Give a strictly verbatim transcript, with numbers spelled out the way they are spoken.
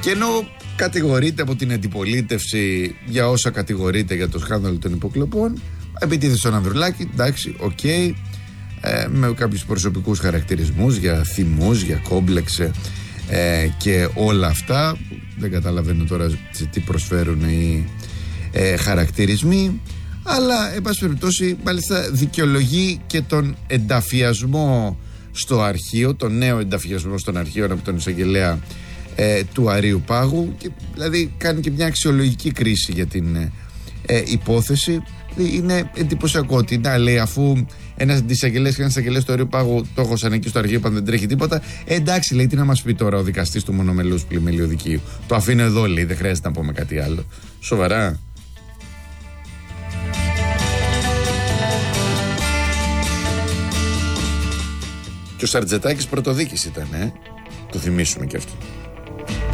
Και ενώ κατηγορείται από την αντιπολίτευση για όσα κατηγορείται για το σκάνδαλο των υποκλοπών, επιτίθεται στον Ανδρουλάκη, εντάξει, οκ, okay, ε, με κάποιους προσωπικούς χαρακτηρισμούς για θυμούς, για κόμπλεξ ε, και όλα αυτά. Δεν καταλαβαίνω τώρα σε τι προσφέρουν οι ε, χαρακτηρισμοί, αλλά εν πάση περιπτώσει μάλιστα δικαιολογεί και τον ενταφιασμό στο αρχείο, τον νέο ενταφιασμό στον αρχείο από τον εισαγγελέα ε, του Αρείου Πάγου, και, δηλαδή κάνει και μια αξιολογική κρίση για την ε, υπόθεση. Είναι εντυπωσιακό ότι να λέει, αφού ένας εισαγγελέας και ένας εισαγγελέας του Αρείου Πάγου το έχωσαν εκεί στο αρχείο, είπαν δεν τρέχει τίποτα. Ε, εντάξει, λέει, τι να μας πει τώρα ο δικαστής του μονομελούς πλημμυλίου δικαίου. Το αφήνω εδώ, λέει, δεν χρειάζεται να πούμε κάτι άλλο. Σοβαρά. Και ο Σαρτζετάκης πρωτοδίκης ήταν, ε. Το θυμίσουμε και αυτό.